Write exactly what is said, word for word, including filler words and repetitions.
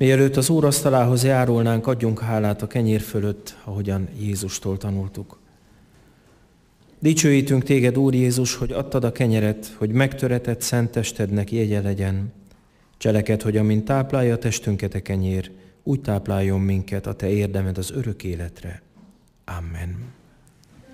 Mielőtt az úrasztalához járulnánk, adjunk hálát a kenyér fölött, ahogyan Jézustól tanultuk. Dicsőítünk téged, Úr Jézus, hogy adtad a kenyeret, hogy megtöretett szent testednek jegye legyen. Cseleked, hogy amint táplálja a testünket a kenyér, úgy tápláljon minket a te érdemed az örök életre. Amen.